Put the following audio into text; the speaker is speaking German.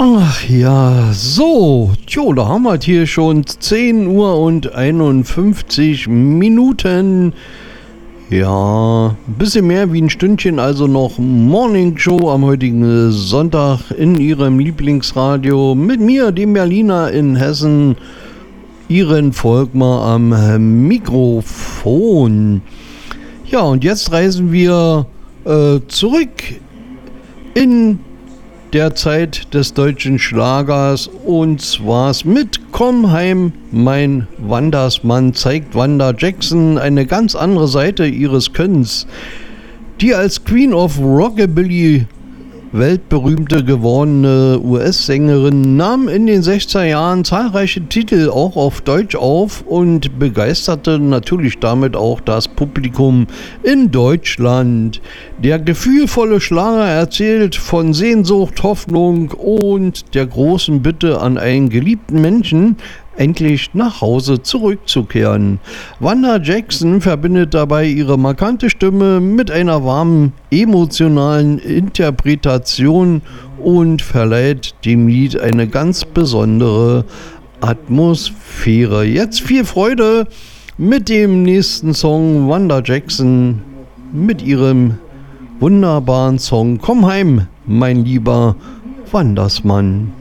Ach ja, so, tjo, da haben wir hier schon 10 Uhr und 51 Minuten. Ja, ein bisschen mehr wie ein Stündchen, also noch Morning Show am heutigen Sonntag in Ihrem Lieblingsradio mit mir, dem Berliner in Hessen, Ihren Volkmar am Mikrofon. Ja, und jetzt reisen wir zurück in der Zeit des deutschen Schlagers, und zwar mit Komm heim, mein Wandersmann zeigt Wanda Jackson eine ganz andere Seite ihres Könnens. Die als Queen of Rockabilly weltberühmte gewordene US-Sängerin nahm in den 60er Jahren zahlreiche Titel auch auf Deutsch auf und begeisterte natürlich damit auch das Publikum in Deutschland. Der gefühlvolle Schlager erzählt von Sehnsucht, Hoffnung und der großen Bitte an einen geliebten Menschen, endlich nach Hause zurückzukehren. Wanda Jackson verbindet dabei ihre markante Stimme mit einer warmen, emotionalen Interpretation und verleiht dem Lied eine ganz besondere Atmosphäre. Jetzt viel Freude mit dem nächsten Song. Wanda Jackson mit ihrem wunderbaren Song Komm heim, mein lieber Wandersmann.